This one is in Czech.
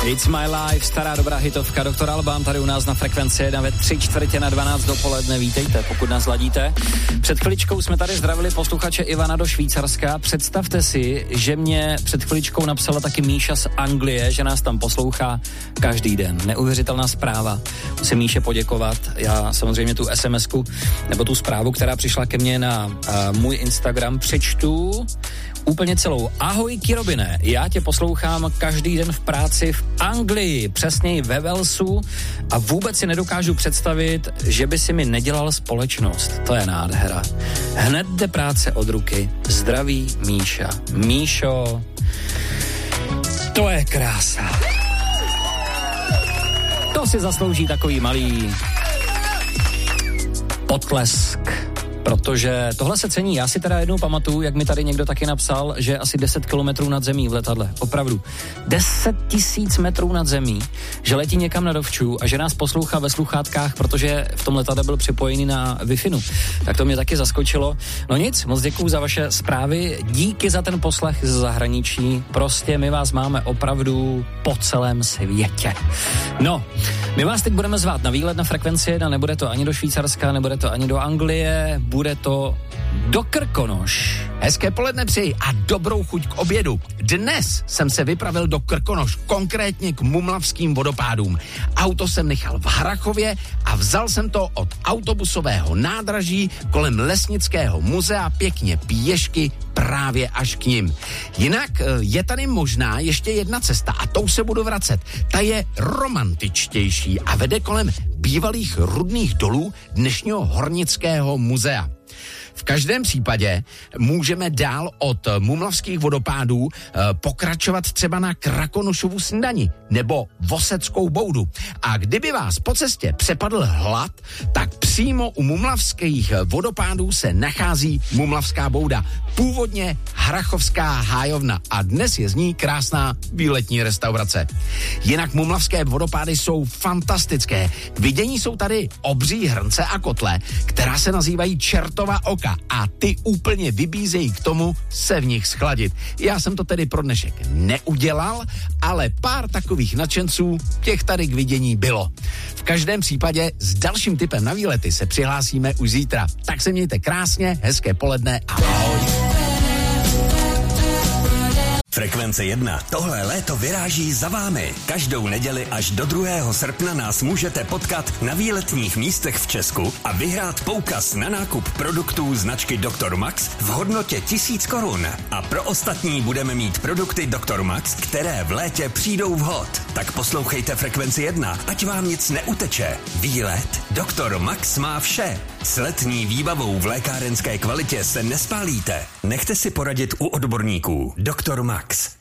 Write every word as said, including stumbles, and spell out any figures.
It's My Life, stará dobrá hitovka. doktor Alban tady u nás na Frekvenci jedna ve tři čtvrtě na dvanáct dopoledne. Vítejte, pokud nás ladíte. Před chviličkou jsme tady zdravili posluchače Ivana do Švýcarska. Představte si, že mě před chviličkou napsala taky Míša z Anglie, že nás tam poslouchá každý den. Neuvěřitelná zpráva. Musím Míše poděkovat. Já samozřejmě tu SMSku nebo tu zprávu, která přišla ke mně na uh, můj Instagram, přečtu úplně celou. Ahoj Kirobine, já tě poslouchám každý den v práci v Anglii, přesněji ve Walesu, a vůbec si nedokážu představit, že by si mi nedělal společnost. To je nádhera. Hned jde práce od ruky. Zdraví Míša. Míšo, to je krása. To si zaslouží takový malý potlesk. Protože tohle se cení. Já si teda jednou pamatuju, jak mi tady někdo taky napsal, že asi deset kilometrů nad zemí v letadle. Opravdu. deset tisíc metrů nad zemí, že letí někam na dovču a že nás poslouchá ve sluchátkách, protože v tom letadle byl připojený na Wi-Fi. Tak to mě taky zaskočilo. No nic, moc děkuju za vaše zprávy. Díky za ten poslech ze zahraničí. Prostě my vás máme opravdu po celém světě. No, my vás teď budeme zvát na výlet na Frekvenci jedna. Nebude to ani do Švýcarska, nebude to ani do Anglie, bude to do Krkonoš. Hezké poledne přeji a dobrou chuť k obědu. Dnes jsem se vypravil do Krkonoš, konkrétně k Mumlavským vodopádům. Auto jsem nechal v Harrachově a vzal jsem to od autobusového nádraží kolem Lesnického muzea pěkně pěšky právě až k nim. Jinak je tady možná ještě jedna cesta a tou se budu vracet. Ta je romantičtější a vede kolem bývalých rudných dolů dnešního Hornického muzea. V každém případě můžeme dál od Mumlavských vodopádů e, pokračovat třeba na Krakonošovu snídani nebo Voseckou boudu. A kdyby vás po cestě přepadl hlad, tak přímo u Mumlavských vodopádů se nachází Mumlavská bouda. Původně Harrachovská hájovna a dnes je z ní krásná výletní restaurace. Jinak Mumlavské vodopády jsou fantastické. K vidění jsou tady obří hrnce a kotle, která se nazývají Čertova oka, a ty úplně vybízejí k tomu se v nich schladit. Já jsem to tedy pro dnešek neudělal, ale pár takových nadšenců těch tady k vidění bylo. V každém případě s dalším tipem na výlety se přihlásíme už zítra. Tak se mějte krásně, hezké poledne a ahoj. Frekvence jedna. Tohle léto vyráží za vámi. Každou neděli až do druhého srpna nás můžete potkat na výletních místech v Česku a vyhrát poukaz na nákup produktů značky doktor Max v hodnotě tisíc korun. A pro ostatní budeme mít produkty doktor Max, které v létě přijdou vhod. Tak poslouchejte Frekvenci jedna, ať vám nic neuteče. Výlet doktor Max má vše. S letní výbavou v lékárenské kvalitě se nespálíte. Nechte si poradit u odborníků. doktor Max.